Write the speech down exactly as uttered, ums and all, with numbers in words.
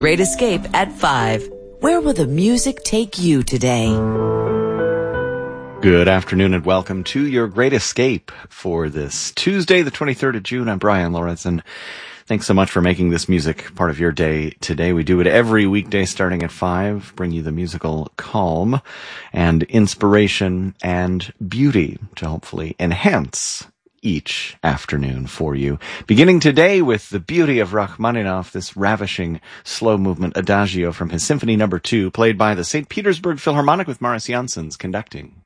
Great Escape at five. Where will the music take you today? Good afternoon and welcome to your Great Escape for this Tuesday, the twenty-third of June. I'm Brian Lorentzen. Thanks so much for making this music part of your day today. We do it every weekday starting at five, bring you the musical calm and inspiration and beauty to hopefully enhance each afternoon for you. Beginning today with the beauty of Rachmaninoff, this ravishing slow movement adagio from his Symphony Number Two, played by the Saint Petersburg Philharmonic with Maurice Janssens conducting.